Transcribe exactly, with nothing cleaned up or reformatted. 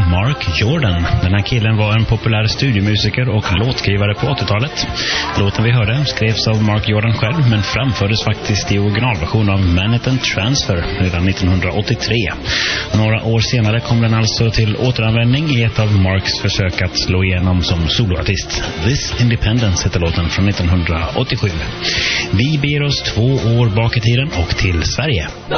Mark Jordan. Den här killen var en populär studiomusiker och låtskrivare på åttiotalet. Låten vi hörde skrevs av Mark Jordan själv, men framfördes faktiskt i originalversion av Manhattan Transfer redan nittonhundraåttiotre. Några år senare kom den alltså till återanvändning i ett av Marks försök att slå igenom som soloartist. This Independence heter låten från nittonhundraåttiosju. Vi ber oss två år bak i tiden och till Sverige. No